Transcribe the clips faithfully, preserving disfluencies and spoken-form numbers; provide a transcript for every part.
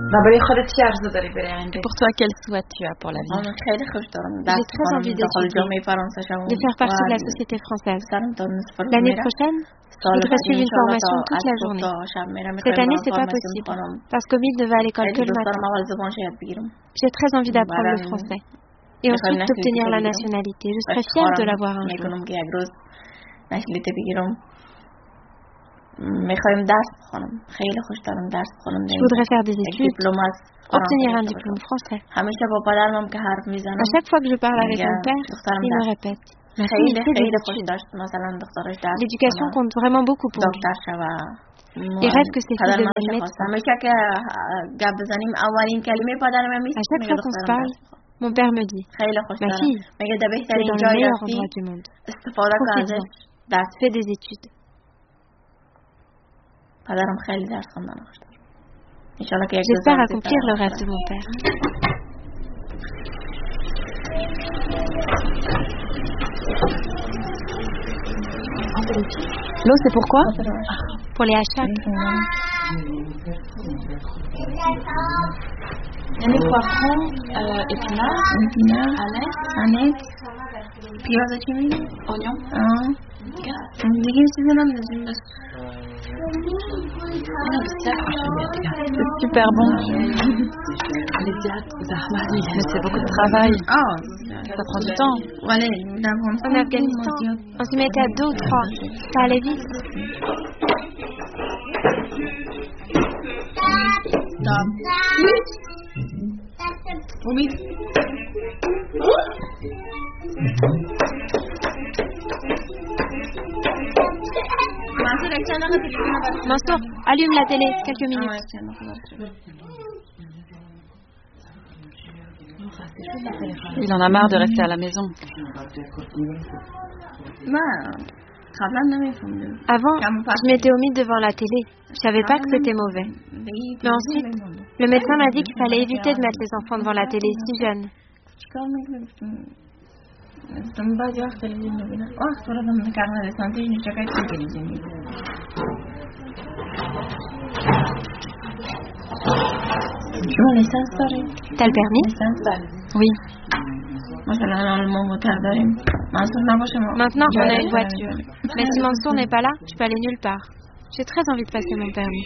Pour toi, quel souhait tu as pour la vie? J'ai très envie d'étudier, de faire partie de la société française. L'année prochaine, je voudrais suivre une formation toute la journée. Cette année, c'est pas possible, parce qu'Omid ne va à l'école que le matin. J'ai très envie d'apprendre le français. Et ensuite d'obtenir la nationalité. Je serais fière de l'avoir un jour. Je voudrais faire des études, obtenir un diplôme français. À chaque fois que je parle avec mon père, il me répète: ma fille fait des études. L'éducation compte vraiment beaucoup pour lui. Il rêve que ses filles deviennent médecins. À chaque fois qu'on se parle, mon père me dit: ma fille, c'est dans le meilleur endroit du monde. Profite-en, fais des études. J'espère accomplir le rêve de mon père. L'eau, c'est pourquoi? Pour les hachaks. Il y a des poivrons, euh, épinards, épinards, anettes, oignons. C'est super bon. Mais c'est beaucoup de travail. Ça prend du temps. En Afghanistan, on se mettait à deux ou trois. Ça allait vite. Mansour, allume la télé, quelques minutes. Il en a marre de rester à la maison. Avant, je m'étais omise devant la télé. Je savais pas que c'était mauvais. Mais ensuite, le médecin m'a dit qu'il fallait éviter de mettre les enfants devant la télé si jeunes. T'as le permis? Oui. Maintenant, on a une voiture. Mais si Mansour n'est pas là, je peux aller nulle part. J'ai très envie de passer mon permis.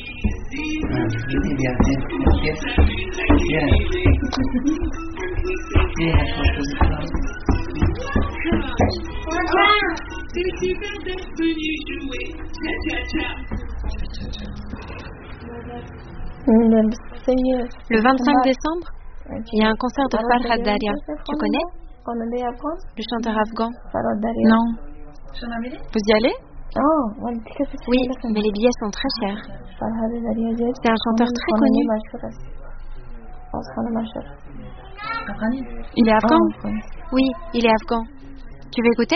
Le vingt-cinq décembre, il y a un concert de Farhad Daria. Tu connais? Le chanteur afghan. Non. Vous y allez? Oui, mais les billets sont très chers. C'est un chanteur très connu. Il est afghan? Oui, il est afghan. Tu veux écouter?